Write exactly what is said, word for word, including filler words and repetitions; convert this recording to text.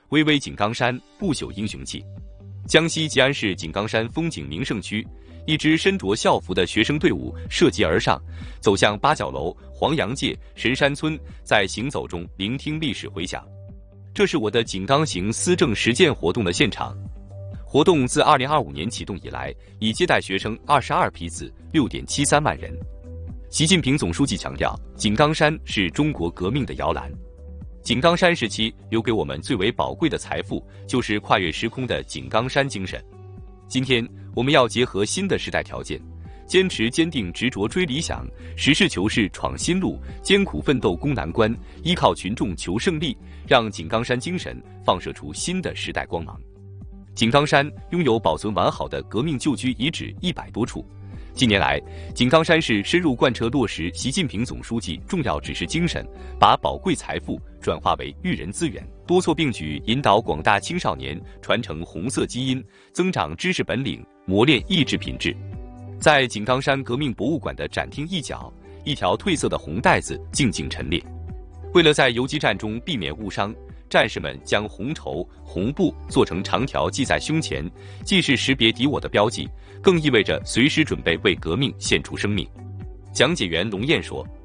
巍巍井冈山，不朽英雄气。江西吉安市井冈山风景名胜区，一支身着校服的学生队伍涉级而上，走向八角楼、黄杨界、神山村，在行走中聆听历史回响。这是我的井冈行思政实践活动的现场。活动自二零二五年启动以来，已接待学生二十二批次，六点七三万人。习近平总书记强调，井冈山是中国革命的摇篮。井冈山时期留给我们最为宝贵的财富，就是跨越时空的井冈山精神。今天，我们要结合新的时代条件，坚持坚定执着追理想，实事求是闯新路，艰苦奋斗攻难关，依靠群众求胜利，让井冈山精神放射出新的时代光芒。井冈山拥有保存完好的革命旧居遗址一百多处。近年来，井冈山市深入贯彻落实习近平总书记重要指示精神，把宝贵财富转化为育人资源，多措并举引导广大青少年传承红色基因，增长知识本领，磨练意志品质。在井冈山革命博物馆的展厅一角，一条褪色的红带子静静陈列。为了在游击战中避免误伤，战士们将红绸、红布做成长条系在胸前，既是识别敌我的标记，更意味着随时准备为革命献出生命。讲解员龙燕说。